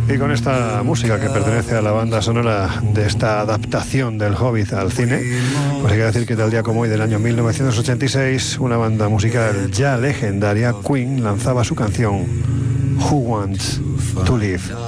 Y con esta música que pertenece a la banda sonora de esta adaptación del Hobbit al cine, pues hay que decir que tal día como hoy del año 1986, una banda musical ya legendaria, Queen, lanzaba su canción Who Wants to Live.